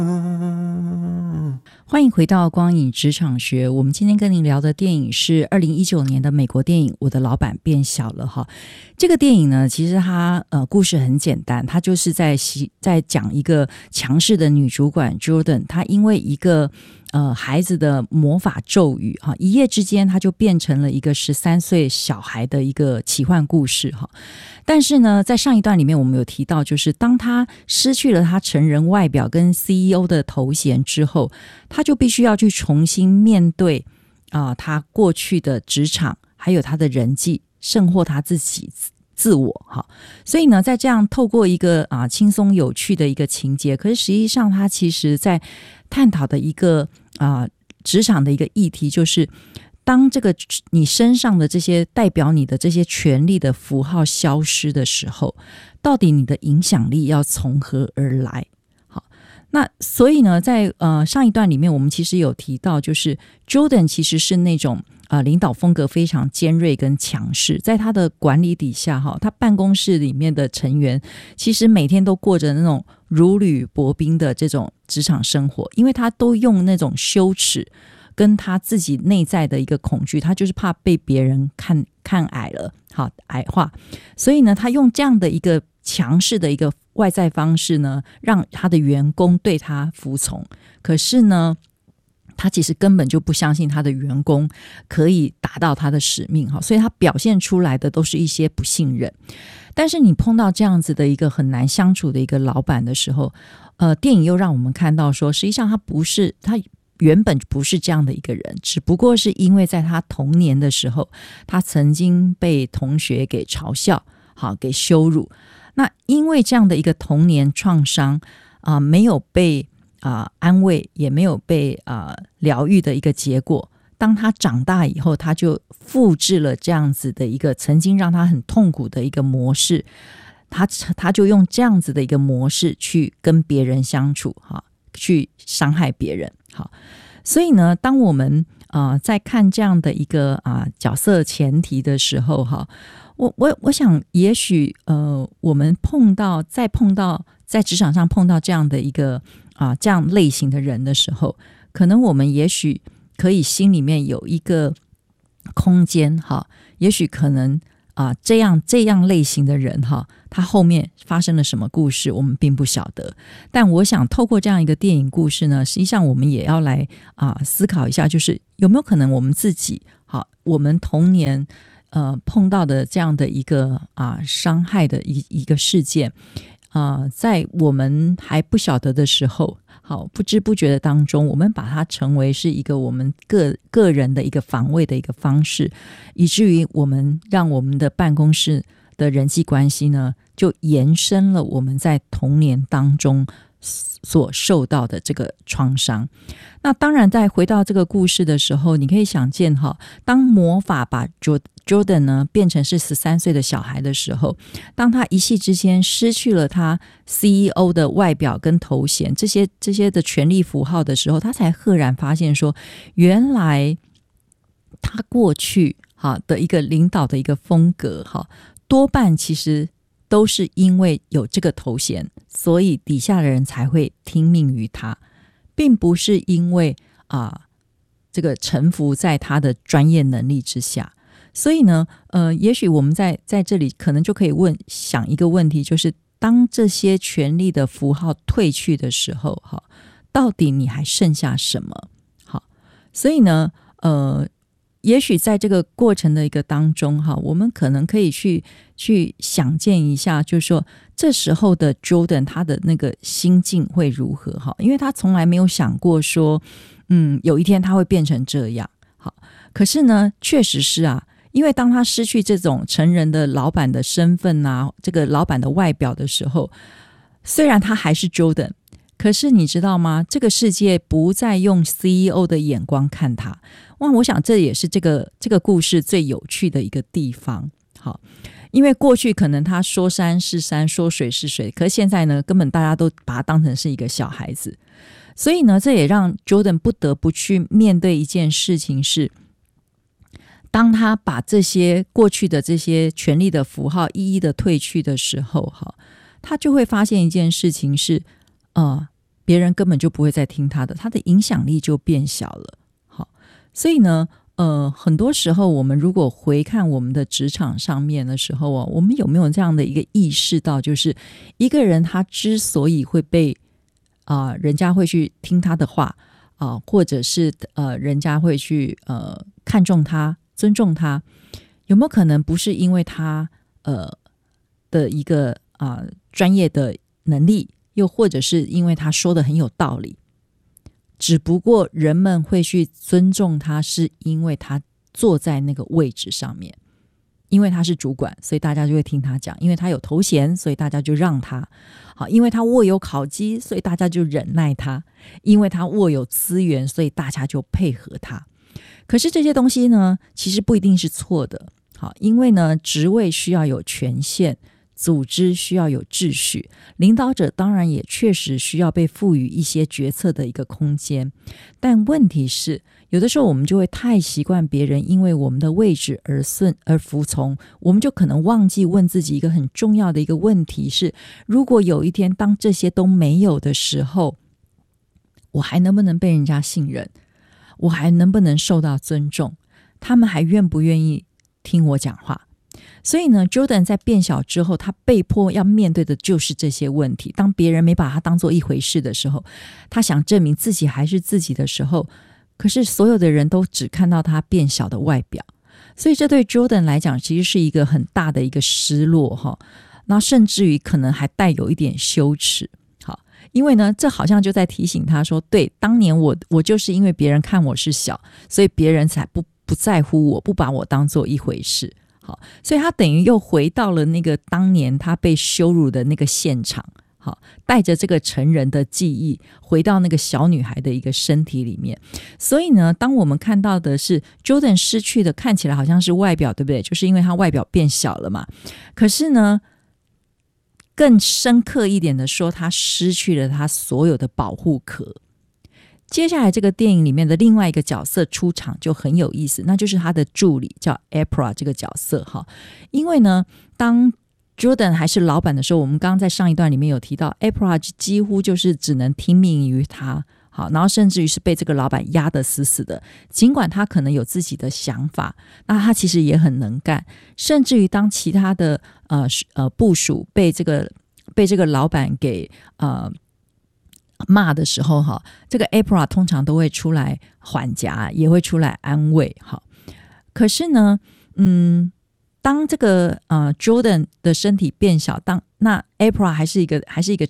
欢迎回到光影职场学，我们今天跟您聊的电影是2019年的美国电影《我的老板变小了》哈。这个电影呢，其实它故事很简单，它就是在讲一个强势的女主管 Jordan， 她因为一个孩子的魔法咒语哈，一夜之间她就变成了一个13岁小孩的一个奇幻故事哈。但是呢，在上一段里面我们有提到，就是当他失去了他成人外表跟 CEO 的头衔之后，他就必须要去重新面对他过去的职场还有他的人际，甚或他自我哈。所以呢，在这样透过一个轻松有趣的一个情节，可是实际上他其实在探讨的一个职场的一个议题，就是当这个你身上的这些代表你的这些权力的符号消失的时候，到底你的影响力要从何而来？好，那所以呢，在上一段里面，我们其实有提到，就是 Jordan 其实是那种领导风格非常尖锐跟强势，在他的管理底下哈，他办公室里面的成员其实每天都过着那种如履薄冰的这种职场生活，因为他都用那种羞耻跟他自己内在的一个恐惧，他就是怕被别人看矮了，好，矮化，所以呢，他用这样的一个强势的一个外在方式呢，让他的员工对他服从。可是呢，他其实根本就不相信他的员工可以达到他的使命，所以他表现出来的都是一些不信任。但是你碰到这样子的一个很难相处的一个老板的时候，电影又让我们看到说，实际上他原本不是这样的一个人，只不过是因为在他童年的时候，他曾经被同学给嘲笑，好，给羞辱。那因为这样的一个童年创伤没有被安慰，也没有被疗愈的一个结果，当他长大以后，他就复制了这样子的一个曾经让他很痛苦的一个模式，他就用这样子的一个模式去跟别人相处，去伤害别人。好，所以呢，当我们在看这样的一个角色前提的时候哈，我想也许我们碰到在职场上碰到这样的一个这样类型的人的时候，可能我们也许可以心里面有一个空间哈，也许可能这样类型的人哈，他后面发生了什么故事我们并不晓得，但我想透过这样一个电影故事呢，实际上我们也要来思考一下，就是有没有可能我们自己我们童年碰到的这样的一个伤害的一个事件在我们还不晓得的时候，好，不知不觉的当中，我们把它成为是一个我们个人的一个防卫的一个方式，以至于我们让我们的办公室的人际关系呢，就延伸了我们在童年当中所受到的这个创伤。那当然在回到这个故事的时候，你可以想见当魔法把Jordan 呢变成是13岁的小孩的时候，当他一夕之间失去了他 CEO 的外表跟头衔这些的权力符号的时候，他才赫然发现说，原来他过去的一个领导的一个风格多半其实都是因为有这个头衔，所以底下的人才会听命于他，并不是因为这个臣服在他的专业能力之下。所以呢也许我们在这里可能就可以想一个问题，就是当这些权力的符号退去的时候到底你还剩下什么？好，所以呢也许在这个过程的一个当中我们可能可以去想见一下，就是说这时候的 Jordan 他的那个心境会如何因为他从来没有想过说有一天他会变成这样。好，可是呢确实是因为当他失去这种成人的老板的身份这个老板的外表的时候，虽然他还是 Jordan， 可是你知道吗，这个世界不再用 CEO 的眼光看他。我想这也是这个故事最有趣的一个地方。好，因为过去可能他说山是山，说水是水，可是现在呢根本大家都把他当成是一个小孩子。所以呢这也让 Jordan 不得不去面对一件事情，是当他把这些过去的这些权力的符号一一的退去的时候他就会发现一件事情是别人根本就不会再听他的，他的影响力就变小了。好，所以呢很多时候我们如果回看我们的职场上面的时候我们有没有这样的一个意识到，就是一个人他之所以会被人家会去听他的话或者是人家会去看重他尊重他，有没有可能不是因为他的一个专业的能力，又或者是因为他说的很有道理，只不过人们会去尊重他，是因为他坐在那个位置上面，因为他是主管，所以大家就会听他讲，因为他有头衔，所以大家就让他好，因为他握有考绩，所以大家就忍耐他，因为他握有资源，所以大家就配合他。可是这些东西呢，其实不一定是错的。好，因为呢，职位需要有权限，组织需要有秩序，领导者当然也确实需要被赋予一些决策的一个空间。但问题是，有的时候我们就会太习惯别人因为我们的位置而服从，我们就可能忘记问自己一个很重要的一个问题是，如果有一天当这些都没有的时候，我还能不能被人家信任？我还能不能受到尊重？他们还愿不愿意听我讲话？所以呢 Jordan 在变小之后，他被迫要面对的就是这些问题。当别人没把他当做一回事的时候，他想证明自己还是自己的时候，可是所有的人都只看到他变小的外表，所以这对 Jordan 来讲其实是一个很大的一个失落那甚至于可能还带有一点羞耻。好，因为呢这好像就在提醒他说，对，当年我就是因为别人看我是小，所以别人才不在乎我，不把我当做一回事。好，所以他等于又回到了那个当年他被羞辱的那个现场，好，带着这个成人的记忆回到那个小女孩的一个身体里面。所以呢，当我们看到的是 Jordan 失去的看起来好像是外表，对不对？就是因为他外表变小了嘛。可是呢，更深刻一点的说，他失去了他所有的保护壳。接下来这个电影里面的另外一个角色出场就很有意思，那就是他的助理叫 April 这个角色因为呢当 Jordan 还是老板的时候，我们刚刚在上一段里面有提到 April 几乎就是只能听命于他，好，然后甚至于是被这个老板压得死死的，尽管他可能有自己的想法，那他其实也很能干，甚至于当其他的部属被这个老板给骂的时候这个 April 通常都会出来缓夹，也会出来安慰可是呢当这个Jordan 的身体变小，那 April 还是一个